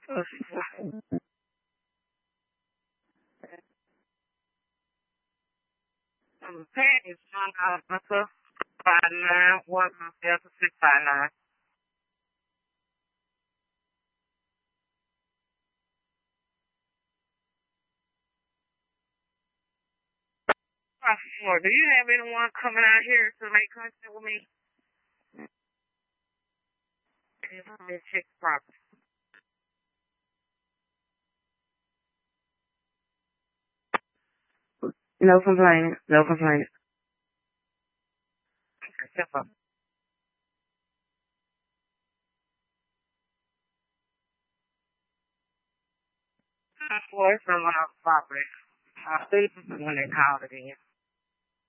Paying is $1 5 1 659. Sure. Do you have anyone coming out here to make contact with me? Check the property. No complaint. No complaint. Step up. Well, it's from property. I think when they called again.